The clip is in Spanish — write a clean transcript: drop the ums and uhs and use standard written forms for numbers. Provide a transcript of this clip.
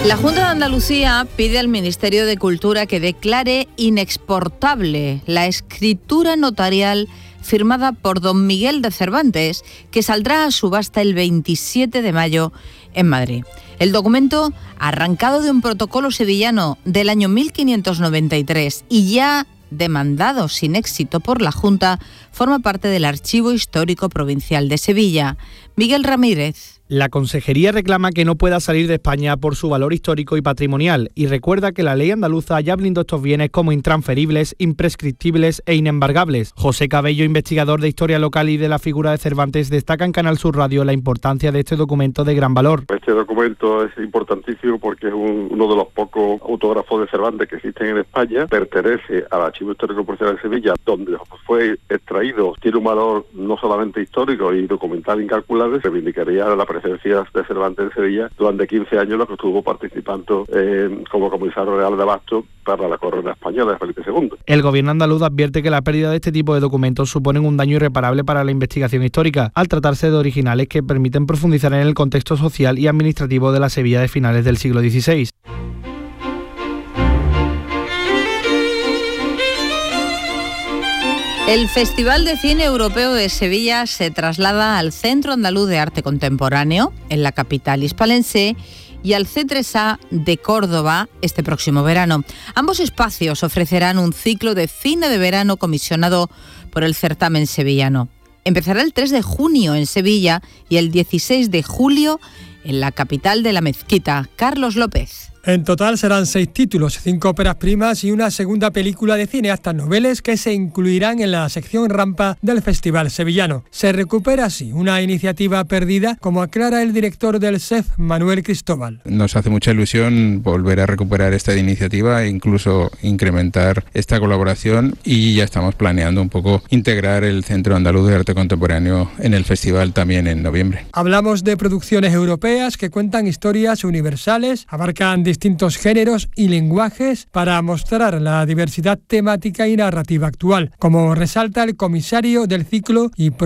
La Junta de Andalucía pide al Ministerio de Cultura que declare inexportable la escritura notarial firmada por don Miguel de Cervantes, que saldrá a subasta el 27 de mayo en Madrid. El documento, arrancado de un protocolo sevillano del año 1593 y ya demandado sin éxito por la Junta, forma parte del Archivo Histórico Provincial de Sevilla. Miguel Ramírez. La Consejería reclama que no pueda salir de España por su valor histórico y patrimonial y recuerda que la ley andaluza ya blindó estos bienes como intransferibles, imprescriptibles e inembargables. José Cabello, investigador de historia local y de la figura de Cervantes, destaca en Canal Sur Radio la importancia de este documento de gran valor. Este documento es importantísimo porque es uno de los pocos autógrafos de Cervantes que existen en España. Pertenece al Archivo Histórico Provincial de Sevilla, donde fue extraído. Tiene un valor no solamente histórico y documental incalculable. Reivindicaría la presencia de Cervantes en Sevilla durante 15 años, lo que estuvo participando como comisario real de abasto para la corona española de Felipe II. El gobierno andaluz advierte que la pérdida de este tipo de documentos suponen un daño irreparable para la investigación histórica, al tratarse de originales que permiten profundizar en el contexto social y administrativo de la Sevilla de finales del siglo XVI. El Festival de Cine Europeo de Sevilla se traslada al Centro Andaluz de Arte Contemporáneo, en la capital hispalense, y al C3A de Córdoba este próximo verano. Ambos espacios ofrecerán un ciclo de cine de verano comisionado por el certamen sevillano. Empezará el 3 de junio en Sevilla y el 16 de julio en la capital de la Mezquita. Carlos López. En total serán 6 títulos, 5 óperas primas y una segunda película de cineastas noveles que se incluirán en la sección rampa del Festival Sevillano. Se recupera así una iniciativa perdida, como aclara el director del SEF, Manuel Cristóbal. Nos hace mucha ilusión volver a recuperar esta iniciativa e incluso incrementar esta colaboración, y ya estamos planeando un poco integrar el Centro Andaluz de Arte Contemporáneo en el festival también en noviembre. Hablamos de producciones europeas que cuentan historias universales, abarcan distintos géneros y lenguajes para mostrar la diversidad temática y narrativa actual, como resalta el comisario del ciclo y